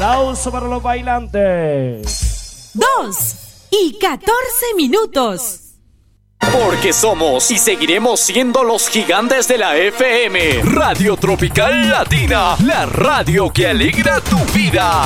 Aplauso para los bailantes. 2:14. Porque somos y seguiremos siendo los gigantes de la FM. Radio Tropical Latina, la radio que alegra tu vida.